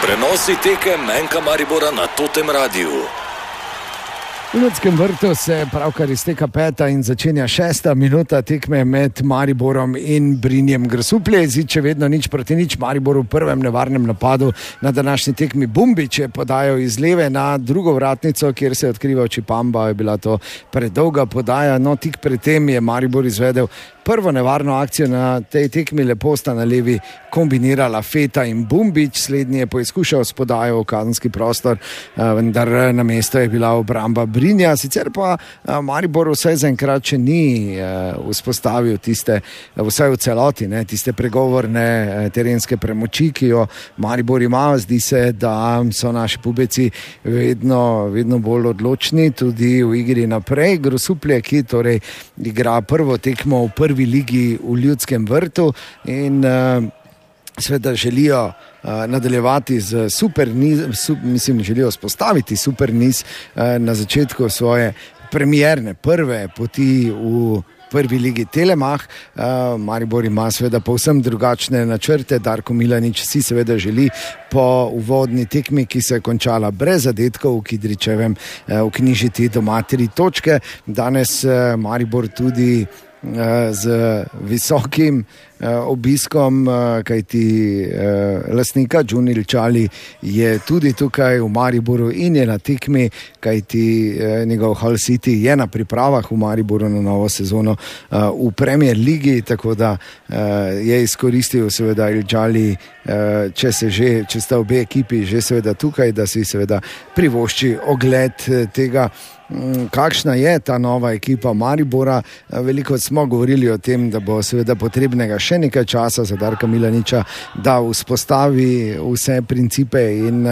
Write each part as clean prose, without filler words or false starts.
Prenosi tekem Enka Maribora na Totem Radiu. V Ljudskem vrtu se pravkar izteka 5. in začenja 6. minuta tekme med Mariborom in Brinjem Grosuplje. Izid še vedno 0-0, Maribor v prvem nevarnem napadu na današnji tekmi. Bumbič je podajal iz leve na drugo vratnico, kjer se je odkrival Čipamba, je bila to predolga podaja, no tik pred tem je Maribor izvedel prvo nevarno akcijo na tej tekmi. Lepo sta na levi kombinirala Feta in Bumbič, slednji je poizkušal s podajo v kazenski prostor, vendar na mesto je bila obramba Brinja. Sicer pa Maribor vsaj zaenkrat še ni vzpostavil tiste, vsaj v celoti, ne, tiste pregovorne terenske premoči, ki jo Maribor ima. Zdi se, da so naši pubeci vedno bolj odločni tudi v igri naprej. Grosuplje, ki torej igra prvo tekmo v prvi ligi v Ljudskem vrtu in seveda želijo nadaljevati z super niz, želijo spostaviti super niz na začetku svoje premierne prve poti v prvi ligi Telemach. Maribor ima seveda povsem drugačne načrte. Darko Milanič si seveda želi po uvodni tekmi, ki se je končala brez zadetkov v Kidričevem, vknjižiti doma 3 točke. Danes Maribor tudi z visokim obiskom, kajti lastnika Džuni Ilčali je tudi tukaj v Mariboru in je na tekmi, kajti njegov Hull City je na pripravah v Mariboru na novo sezono v Premier ligi, tako da je izkoristil seveda Ilčali, če sta obe ekipi že seveda tukaj, da si seveda privošči ogled tega, kakšna je ta nova ekipa Maribora. Veliko smo govorili o tem, da bo seveda potrebnega še nekaj časa za Darka Milaniča, da vzpostavi vse principe in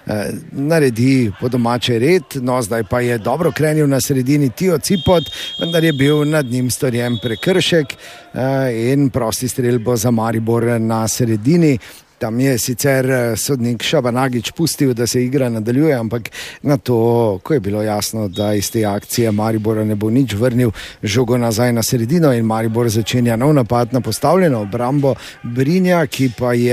naredi po domače red. No, zdaj pa je dobro krenil na sredini Tio Cipot, vendar je bil nad njim storjen prekršek in prosti strel bo za Maribor na sredini. Tam je sicer sodnik Šabanagič pustil, da se igra nadaljuje, ampak na to, ko je bilo jasno, da iz te akcije Maribora ne bo nič, vrnil žogo nazaj na sredino in Maribor začenja nov napad na postavljeno obrambo Brinja, ki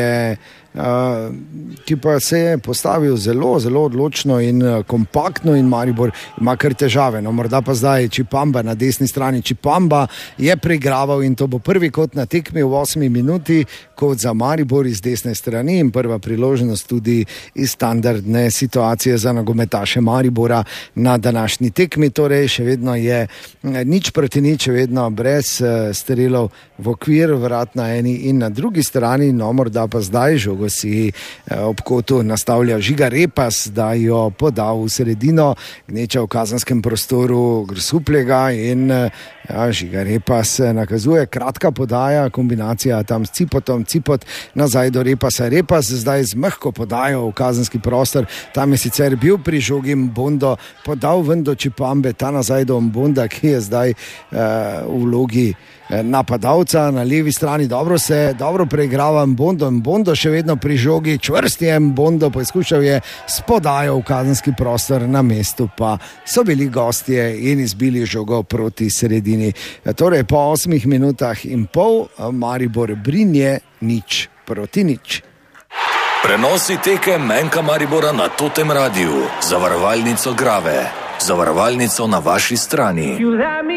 pa se je postavil zelo odločno in kompaktno in Maribor ima kar težave. No, morda pa zdaj Čipamba na desni strani. Čipamba je preigraval in to bo prvi kot na tekmi v 8. minuti, kot za Maribor iz desne strani in prva priložnost tudi iz standardne situacije za nogometaše Maribora na današnji tekmi. Torej še vedno je 0-0, še vedno brez strelov v okvir, vrat na eni in na drugi strani. No, morda pa zdaj žogo si ob kotu nastavlja Žiga Repas, da jo poda v sredino, gneča v kazenskem prostoru Grosupljega in Žiga Repas nakazuje, kratka podaja, kombinacija tam s Cipotom, Cipot nazaj do Repasa, Repas zdaj z mehko podajo v kazenski prostor, tam je sicer bil pri žogi Mbondo, podal ven do Čipambe, ta nazaj do Mbonda, ki je zdaj v vlogi napadalca na levi strani, dobro preigrava Mbondo še vedno pri žogi, čvrst je Mbondo, poizkušal je s podajo v kazenski prostor, na mestu pa so bili gostje in izbili žogo proti sredini. Torej po 8 minutah in pol Maribor Brinje 0-0. Prenosi tekem Enka Maribora na Totem Radiu. Zavarovalnico Grave. Zavarovalnico na vaši strani.